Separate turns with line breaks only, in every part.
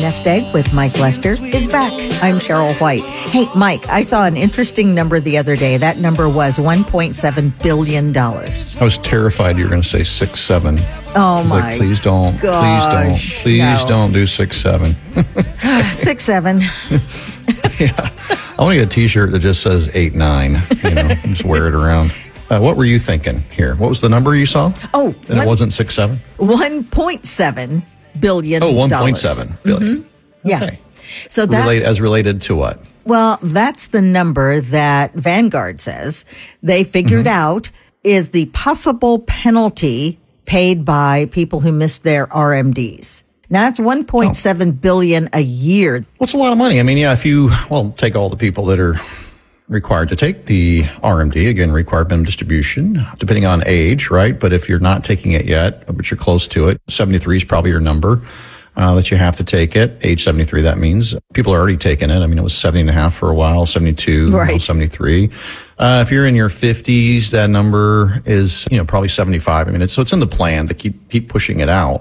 Nest Egg with Mike Lester is back. I'm Cheryl White. Hey, Mike, I saw an interesting number the other day. That number was $1.7 billion.
I was terrified you were going to say 6'7".
Oh, my
like, please don't.
gosh,
Please don't do 6'7".
6'7".
Yeah. I want to get a T-shirt that just says 8'9". Just wear it around. What were you thinking here? What was the number you saw?
Oh,
and it wasn't 6'7"?
$1.7 billion.
Oh, $1.7 billion.
Mm-hmm. Yeah.
Okay.
So that
as related to what?
Well, that's the number that Vanguard says they figured out is the possible penalty paid by people who missed their RMDs. Now that's $1.7 billion a year.
Well, it's a lot of money. I mean, yeah, if you take all the people that are required to take the RMD, again, required minimum distribution, depending on age, right? But if you're not taking it yet, but you're close to it, 73 is probably your number that you have to take it. Age 73, that means people are already taking it. I mean, it was 70 and a half for a while, 72,
right.
73. If you're in your 50s, that number is, probably 75. I mean, it's in the plan to keep pushing it out.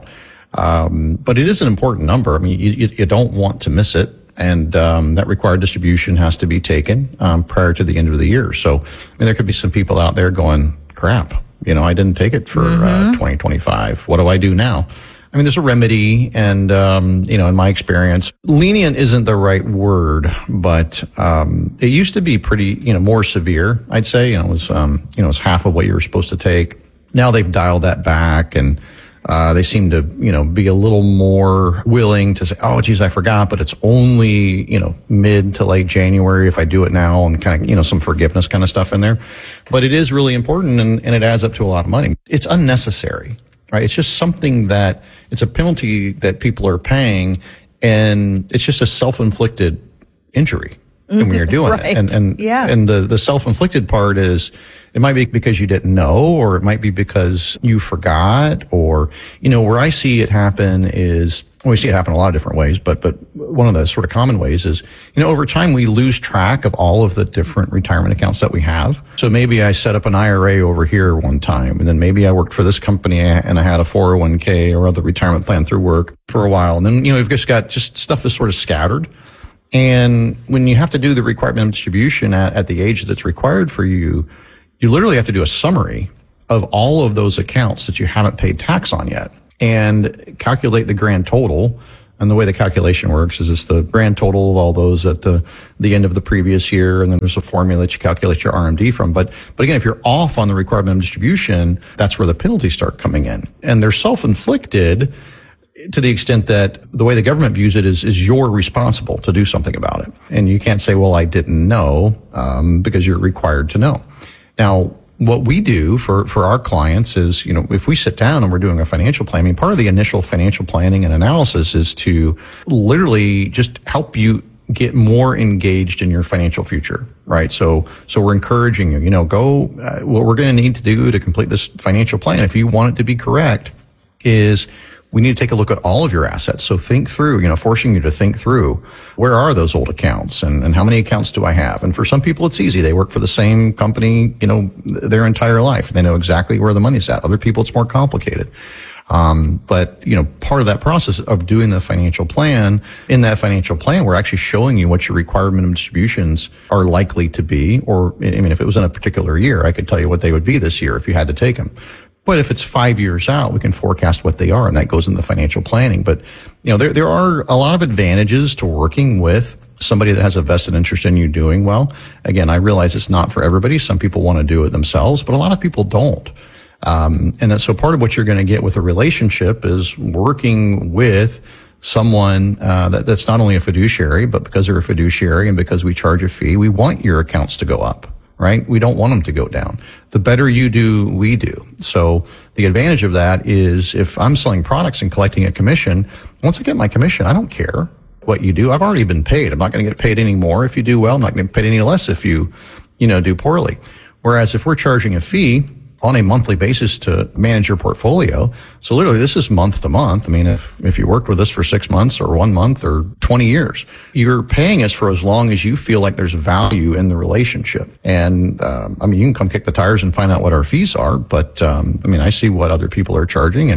But it is an important number. I mean, you don't want to miss it. And that required distribution has to be taken prior to the end of the year. So, there could be some people out there going, crap, I didn't take it for 2025. What do I do now? I mean, there's a remedy. And, in my experience, lenient isn't the right word, but it used to be pretty, more severe, I'd say. It was half of what you were supposed to take. Now they've dialed that back, and they seem to, be a little more willing to say, oh, geez, I forgot, but it's only, mid to late January if I do it now, and kind of, some forgiveness kind of stuff in there. But it is really important, and it adds up to a lot of money. It's unnecessary, right? It's just something that it's a penalty that people are paying, and it's just a self-inflicted injury when you're doing
right.
it. And the self-inflicted part is, it might be because you didn't know, or it might be because you forgot, or, where I see it happen is, we see it happen a lot of different ways, but one of the sort of common ways is, over time we lose track of all of the different retirement accounts that we have. So maybe I set up an IRA over here one time, and then maybe I worked for this company and I had a 401k or other retirement plan through work for a while. And then, we've just got stuff is sort of scattered. And when you have to do the required minimum distribution at the age that's required for you, you literally have to do a summary of all of those accounts that you haven't paid tax on yet and calculate the grand total. And the way the calculation works is it's the grand total of all those at the end of the previous year. And then there's a formula that you calculate your RMD from. But again, if you're off on the required minimum distribution, that's where the penalties start coming in. And they're self-inflicted to the extent that the way the government views it is you're responsible to do something about it. And you can't say, well, I didn't know, because you're required to know. Now, what we do for our clients is, if we sit down and we're doing a financial plan, part of the initial financial planning and analysis is to literally just help you get more engaged in your financial future, right? So we're encouraging you, go, what we're going to need to do to complete this financial plan, if you want it to be correct, is we need to take a look at all of your assets. So think through, forcing you to think through, where are those old accounts and how many accounts do I have? And for some people, it's easy. They work for the same company, their entire life. They know exactly where the money's at. Other people, it's more complicated. But part of that process of doing the financial plan, in that financial plan, we're actually showing you what your required minimum distributions are likely to be. Or, if it was in a particular year, I could tell you what they would be this year if you had to take them. But if it's 5 years out, we can forecast what they are, and that goes into financial planning. But, there are a lot of advantages to working with somebody that has a vested interest in you doing well. Again, I realize it's not for everybody. Some people want to do it themselves, but a lot of people don't. So part of what you're going to get with a relationship is working with someone that's not only a fiduciary, but because they're a fiduciary and because we charge a fee, we want your accounts to go up. Right? We don't want them to go down. The better you do, we do. So the advantage of that is if I'm selling products and collecting a commission, once I get my commission, I don't care what you do. I've already been paid. I'm not going to get paid any more if you do well. I'm not going to get paid any less if you do poorly. Whereas if we're charging a fee on a monthly basis to manage your portfolio. So literally this is month to month. If you worked with us for 6 months or 1 month or 20 years, you're paying us for as long as you feel like there's value in the relationship. And, you can come kick the tires and find out what our fees are. But, I see what other people are charging. And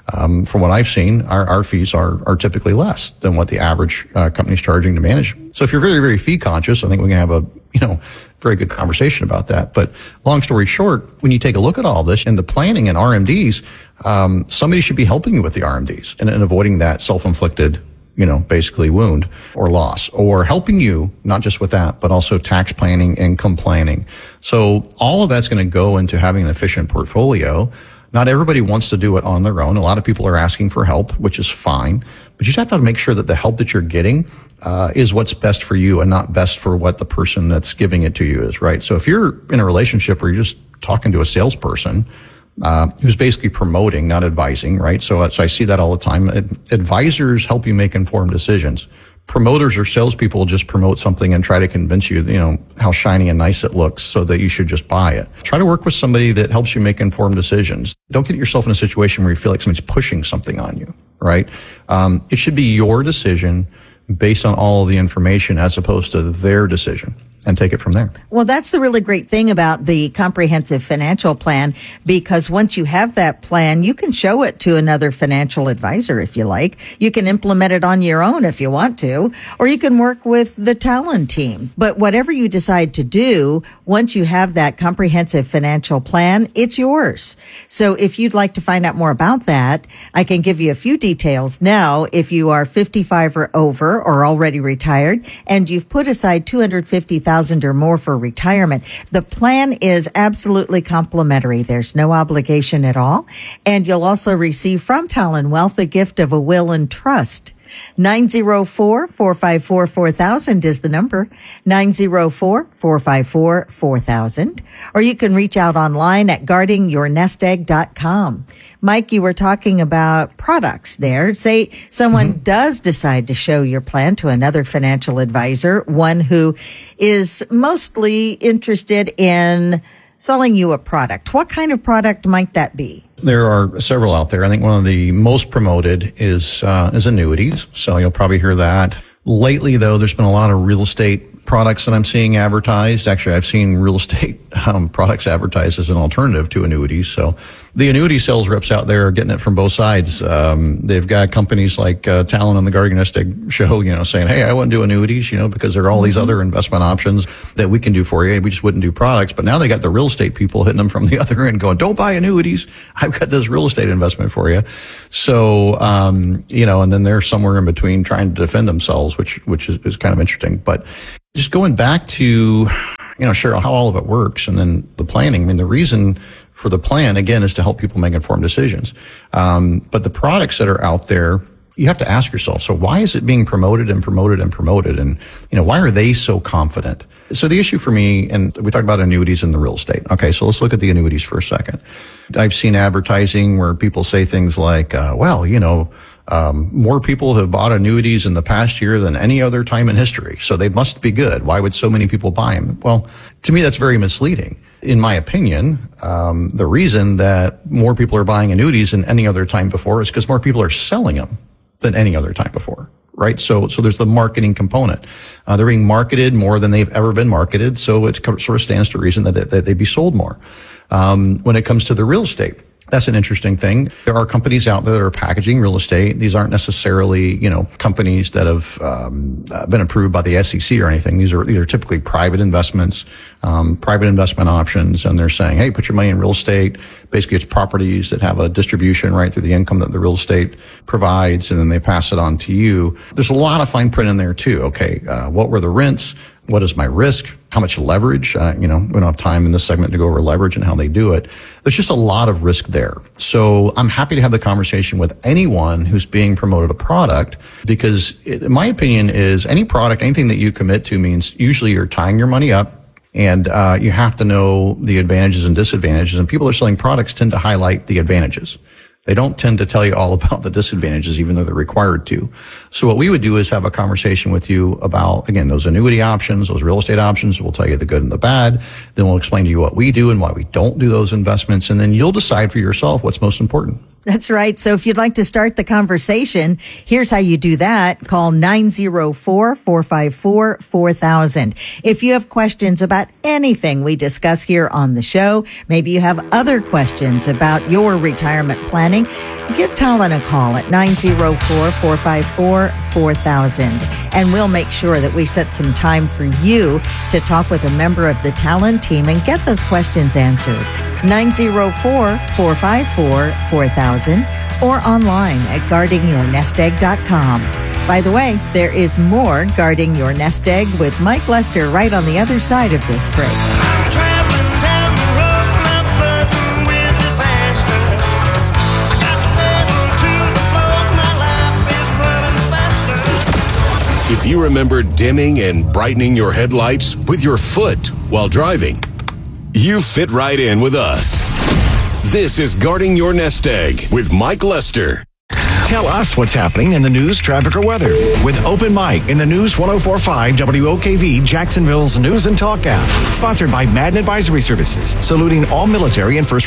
From what I've seen, our fees are typically less than what the average company's charging to manage. So if you're very, very fee conscious, I think we can have a very good conversation about that. But long story short, when you take a look at all this and the planning and RMDs, somebody should be helping you with the RMDs and avoiding that self-inflicted, basically wound or loss, or helping you not just with that, but also tax planning, income planning. So all of that's going to go into having an efficient portfolio. Not everybody wants to do it on their own. A lot of people are asking for help, which is fine, but you just have to make sure that the help that you're getting is what's best for you and not best for what the person that's giving it to you is, right? So if you're in a relationship where you're just talking to a salesperson who's basically promoting, not advising, right? So I see that all the time. Advisors help you make informed decisions. Promoters or salespeople just promote something and try to convince you, how shiny and nice it looks so that you should just buy it. Try to work with somebody that helps you make informed decisions. Don't get yourself in a situation where you feel like somebody's pushing something on you, right? It should be your decision based on all of the information as opposed to their decision, and take it from there.
Well, that's the really great thing about the comprehensive financial plan, because once you have that plan, you can show it to another financial advisor if you like. You can implement it on your own if you want to, or you can work with the Talon team. But whatever you decide to do, once you have that comprehensive financial plan, it's yours. So if you'd like to find out more about that, I can give you a few details now. If you are 55 or over or already retired and you've put aside $250,000 or more for retirement, the plan is absolutely complimentary. There's no obligation at all. And you'll also receive from Talon Wealth a gift of a will and trust. 904-454-4000 is the number. 904-454-4000. Or you can reach out online at guardingyournestegg.com. Mike, you were talking about products there. Say someone does decide to show your plan to another financial advisor, one who is mostly interested in selling you a product. What kind of product might that be?
There are several out there. I think one of the most promoted is annuities. So you'll probably hear that. Lately, though, there's been a lot of real estate products that I'm seeing advertised. Actually, I've seen real estate products advertised as an alternative to annuities. So the annuity sales reps out there are getting it from both sides. They've got companies like Talon on the Guarding Your Nest Egg show, saying, hey, I wouldn't do annuities, because there are all these other investment options that we can do for you. We just wouldn't do products. But now they got the real estate people hitting them from the other end going, don't buy annuities. I've got this real estate investment for you. So, and then they're somewhere in between trying to defend themselves, which is kind of interesting. But just going back to, Cheryl, how all of it works and then the planning. I mean, the reason for the plan, again, is to help people make informed decisions. But the products that are out there, you have to ask yourself, so why is it being promoted and promoted and promoted? And, why are they so confident? So the issue for me, and we talked about annuities and the real estate. Okay, so let's look at the annuities for a second. I've seen advertising where people say things like, more people have bought annuities in the past year than any other time in history. So they must be good. Why would so many people buy them? Well, to me, that's very misleading. In my opinion, the reason that more people are buying annuities than any other time before is because more people are selling them than any other time before, right? So there's the marketing component. They're being marketed more than they've ever been marketed. So it sort of stands to reason that they be sold more. When it comes to the real estate, that's an interesting thing. There are companies out there that are packaging real estate. These aren't necessarily, companies that have been approved by the SEC or anything. These are typically private investments, private investment options, and they're saying, hey, put your money in real estate. Basically, it's properties that have a distribution right through the income that the real estate provides, and then they pass it on to you. There's a lot of fine print in there too. Okay, what were the rents? What is my risk? How much leverage? We don't have time in this segment to go over leverage and how they do it. There's just a lot of risk there. So I'm happy to have the conversation with anyone who's being promoted a product, because in my opinion is any product, anything that you commit to means usually you're tying your money up, and you have to know the advantages and disadvantages. And people that are selling products tend to highlight the advantages. They don't tend to tell you all about the disadvantages, even though they're required to. So what we would do is have a conversation with you about, again, those annuity options, those real estate options. We'll tell you the good and the bad. Then we'll explain to you what we do and why we don't do those investments. And then you'll decide for yourself what's most important.
That's right. So if you'd like to start the conversation, here's how you do that. Call 904-454-4000. If you have questions about anything we discuss here on the show, maybe you have other questions about your retirement planning, give Talon a call at 904-454-4000. And we'll make sure that we set some time for you to talk with a member of the Talon team and get those questions answered. 904-454-4000 or online at guardingyournestegg.com. By the way, there is more Guarding Your Nest Egg with Mike Lester right on the other side of this break.
Traveling down the road, my burden with disaster. I got the pedal to the floor, my life is running faster.
If you remember dimming and brightening your headlights with your foot while driving, you fit right in with us. This is Guarding Your Nest Egg with Mike Lester.
Tell us what's happening in the news, traffic, or weather with Open Mic in the News 104.5 WOKV Jacksonville's News and Talk app. Sponsored by Madden Advisory Services, saluting all military and first